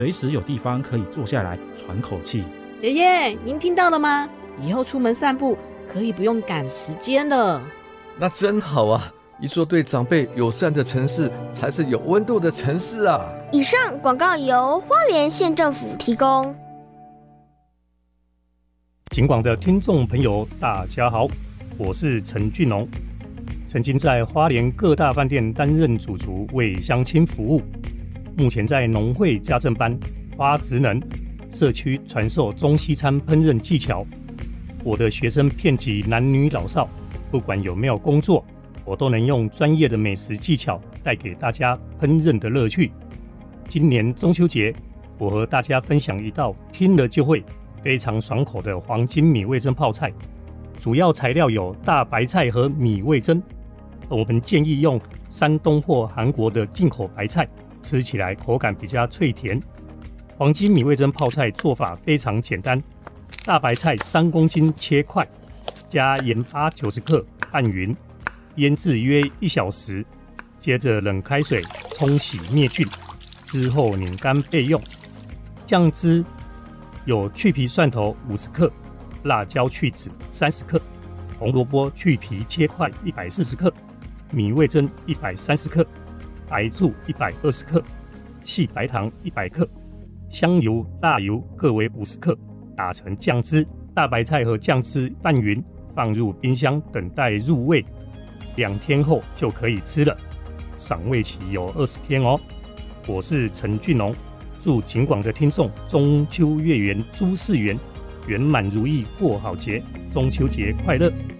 随时有地方可以坐下来喘口气。 爷爷，您听到了吗？以后出门散步可以不用赶时间了。 那真好啊！一座对长辈友善的城市，才是有温度的城市啊！ 以上广告由花莲县政府提供。 警广的听众朋友，大家好，我是陈俊龙，曾经在花莲各大饭店担任主厨，为乡亲服务。目前在农会家政班、花职能社区传授中西餐烹饪技巧。我的学生遍及男女老少，不管有没有工作，我都能用专业的美食技巧带给大家烹饪的乐趣。今年中秋节，我和大家分享一道听了就会非常爽口的黄金米味噌泡菜。主要材料有大白菜和米味噌。我们建议用山东或韩国的进口白菜，吃起来口感比较脆甜。黄金米味噌泡菜做法非常简单，大白菜3公斤切块，加盐巴90克拌匀，腌制约1小时，接着冷开水冲洗灭菌，之后拧干备用。酱汁有去皮蒜头50克，辣椒去籽30克，红萝卜去皮切块140克，米味噌130克，白醋120克，细白糖100克，香油、辣油各为50克，打成酱汁。大白菜和酱汁拌匀，放入冰箱等待入味，2天后就可以吃了。赏味期有20天哦。我是陈俊龙，祝警广的听众中秋月圆诸事圆，圆满如意过好节，中秋节快乐。